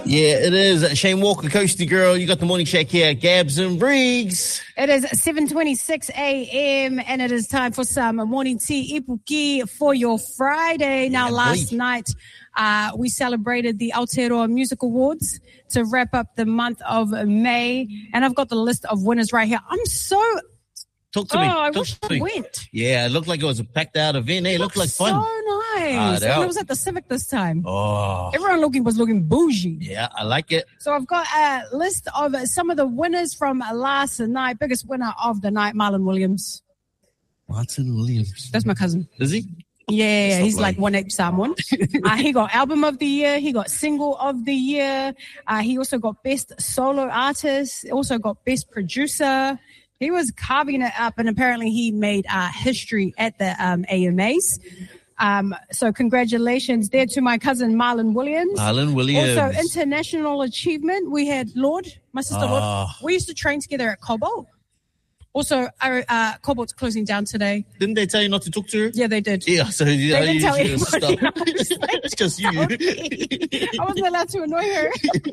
Yeah, it is. Shane Walker, Coasty Girl. You got the Morning Shack here, Gabs and Briggs. It is 7:26 a.m. and it is time for some morning tea ipuki for your Friday. Now, last night we celebrated the Aotearoa Music Awards to wrap up the month of May, and I've got the list of winners right here. I'm so... Talk to me. I wish I went. Yeah, it looked like it was a packed out event. It looked like fun. So nice. And it was at the Civic this time. Oh. Everyone was looking bougie. Yeah, I like it. So I've got a list of some of the winners from last night. Biggest winner of the night, Marlon Williams. Martin Williams. That's my cousin. Is he? Yeah, he's like 1H someone. He got album of the year. He got single of the year. He also got best solo artist. Also got best producer. He was carving it up, and apparently he made history at the AMAs. So congratulations there to my cousin Marlon Williams. Marlon Williams. Also, international achievement. We had Lord, my sister Lord. We used to train together at Cobalt. Also, Cobalt's closing down today. Didn't they tell you not to talk to her? Yeah, they did. Yeah, so they didn't tell anybody. It's just you. I wasn't allowed to annoy her.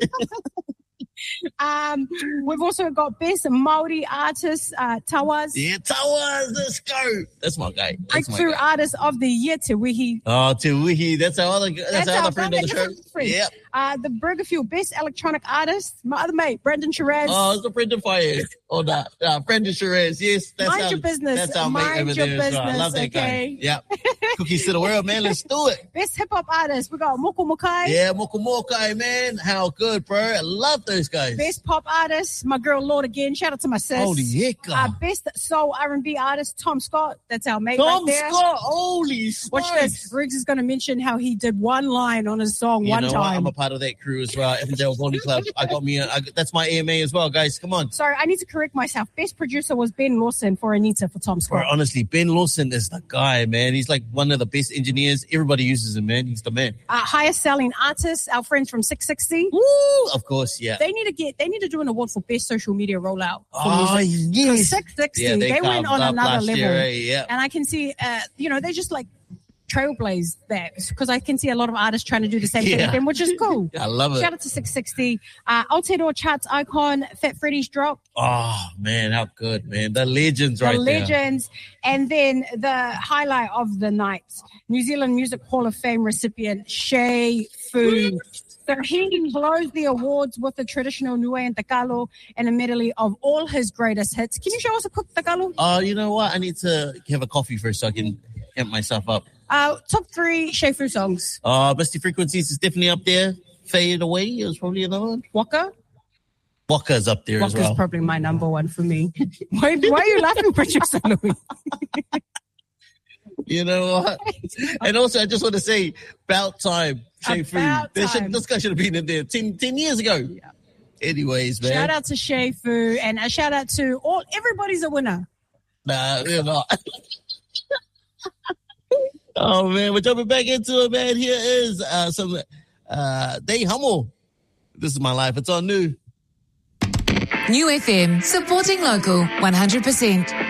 We've also got best Maori artist, Tawaz. Yeah, Tawaz, let's go. That's my guy. Breakthrough artist of the year, Te Wihi. Oh, Te Wihi, that's our other friend of the show. Yep. The Burgerfield best electronic artist, my other mate, Brendan Shiraz. Oh, it's the Brendan Fires. Oh, Brendan Shiraz, yes. Mind your business. That's our mate over there as well. I love that guy. Yep. Cookies to the world, man. Let's do it. Best hip-hop artist, we got Moko Mokai. Yeah, Moko Mokai, man. How good, bro. I love those guys. Best pop artist, my girl Lord again. Shout out to my sis. Holy heck. Best soul R&B artist, Tom Scott. That's our mate Tom right there. Scott, holy smokes. Watch this. Riggs is going to mention how he did one line on his song one time. What? I'm a part of that crew as well. Evandale Bowling Club. I got me. That's my AMA as well, guys. Come on. Sorry, I need to correct myself. Best producer was Ben Lawson for Anita for Tom Scott. Bro, honestly, Ben Lawson is the guy, man. He's like one of the best engineers. Everybody uses him, man. He's the man. Highest selling artist, our friends from 660. Woo! Of course, yeah. They need to do an award for best social media rollout. Oh, yes. 660, they went on another level. Yeah. And I can see, they just like trailblaze that because I can see a lot of artists trying to do the same thing with them, which is cool. I love it. Shout out to 660. Aotearoa charts icon, Fat Freddy's drop. Oh, man, how good, man. The legends right there. The legends. And then the highlight of the night, New Zealand Music Hall of Fame recipient, Shay Fu. So he blows the awards with the traditional Nue and Takalo and a medley of all his greatest hits. Can you show us a quick Takalo? You know what? I need to have a coffee first so I can amp myself up. Top 3 Shay Fu songs. Misty Frequencies is definitely up there. Fade Away is probably another one. Waka's up there as well. Waka's probably my number one for me. Why are you laughing, Producer Louis? You know what? And also, I just want to say, about time, Shay Fu. This guy should have been in there 10 years ago. Yeah. Anyways, man. Shout out to Shay Fu and a shout out to everybody's a winner. Nah, you're not. Oh, man, we're jumping back into it, man. Here is some Day Hummel. This is my life. It's on New. New FM, supporting local 100%.